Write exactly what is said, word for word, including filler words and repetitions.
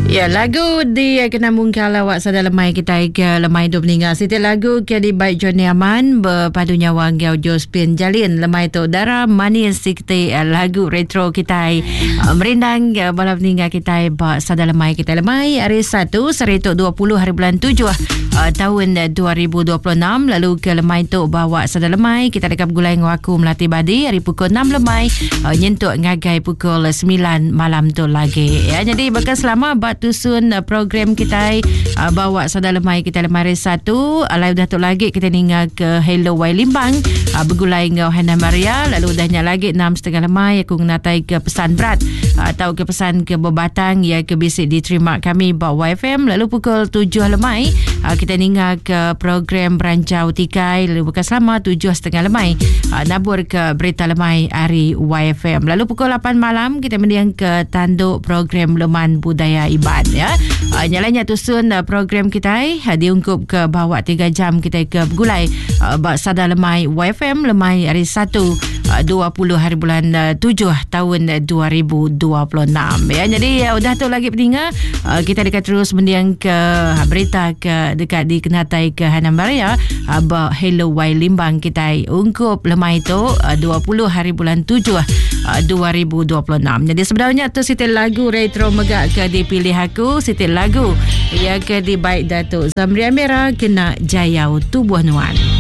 Ya, lagu di kena mungkal awak sada lemai kita ke lemai do meninggal. Siti lagu ke di baik Johnny Aman berpadu nyawa ngau Jospin Jalin lemai tu darah manis sikti lagu retro kita uh, merindang uh, malam meninggal kita ba sada lemai kita lemai hari satu serituk dua puluh hari bulan tujuh uh, tahun dua ribu dua puluh enam. Lalu ke lemai tu bawa sada lemai kita dekat gulai ngaku Melati Badi hari pukul enam lemai uh, nyentuk ngagai pukul sembilan malam tu lagi ya. Jadi bakal selama bat tusun uh, program kita uh, bawa sada lemai kita lemari satu uh, live datuk lagi kita ningal ke Hello Wai Limbang uh, bergulai ngau Hana Maria. Lalu dahnya lagi enam setengah lemai aku ngatai ke pesan berat uh, atau ke pesan ke berbatang ya ke bisik diterima kami bawa Y F M. Lalu pukul tujuh lemai uh, kita ningal ke program Berancau Tikai. Lalu bukan selama tujuh setengah lemai uh, nabur ke berita lemai hari Y F M. Lalu pukul lapan malam kita mendiang ke tanduk program Leman Budaya Iban ya. Uh, nyalanya tusun uh, program kita uh, diungkup ke bawah tiga jam kita ke bergulai uh, bak sada lemai Y F M lemai hari satu uh, dua puluh hari bulan uh, tujuh tahun uh, dua ribu dua puluh enam ya. Jadi uh, udah tu lagi pendengar uh, kita dekat terus mendiang ke uh, berita ke dekat di Kenatai ke Hana Maria uh, bak Hello Wai Limbang kita ungkup lemai tu uh, dua puluh hari bulan tujuh uh, dua ribu dua puluh enam. Jadi sebenarnya tu sitil lagu retro megak ke dipilih aku sitil lagu ya ke di baik Datuk Zamria Merah kena Jayau Tubuh Nuan.